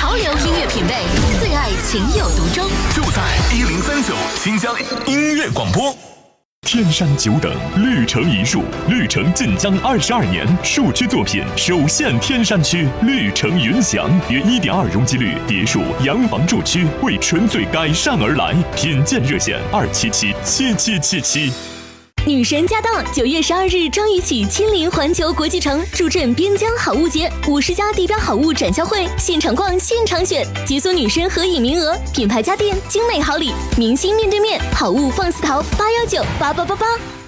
潮流音乐品味，最爱情有独钟， 就在1039新疆音乐广播。 天山久等，绿城一树，绿城晋江22年树区作品首现天山区，绿城云祥约1.2容积率别墅洋房住区，为纯粹改善而来，品鉴热线2777777。 女神驾到！9月12日张宇起亲临环球国际城，助阵边疆好物节，50家地标好物展销会，现场逛，现场选，解锁女神合影名额，品牌家电，精美好礼，明星面对面，好物放肆淘，8198888。